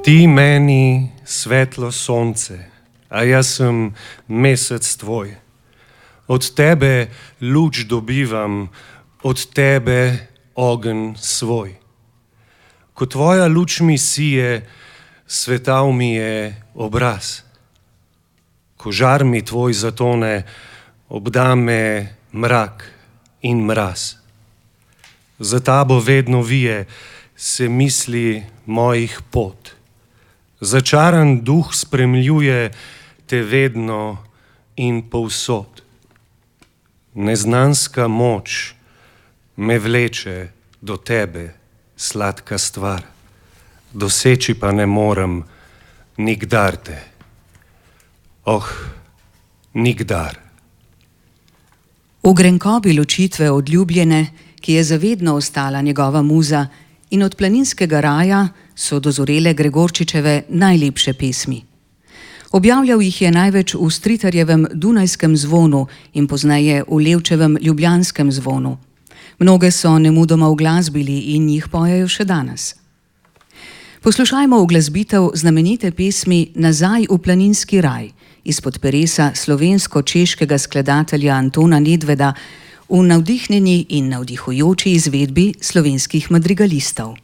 Ti meni svetlo sonce, a jaz sem mesec tvoj. Od tebe luč dobivam, od tebe ogenj svoj. Ko tvoja luč mi sije, svetal mi je obraz. Ko žar mi tvoj zatone, obda me mrak in mraz. Za tabo vedno vije se misli mojih pot. Začaran duh spremljuje te vedno in povsod. Neznanska moč me vleče do tebe, sladka stvar. Doseči pa ne morem nikdar te. Oh, nikdar. V grenkobi ločitve od ljubljene, ki je zavedno ostala njegova muza, in od planinskega raja so dozorele Gregorčičeve najlepše pesmi. Objavljal jih je največ v Stritarjevem Dunajskem zvonu in pozneje v Levčevem Ljubljanskem zvonu. Mnoge so nemudoma uglasbili in jih pojejo še danes. Poslušajmo uglasbitev znamenite pesmi Nazaj v planinski raj izpod peresa slovensko-češkega skladatelja Antona Nedveda v navdihnjeni in navdihujoči izvedbi slovenskih madrigalistov.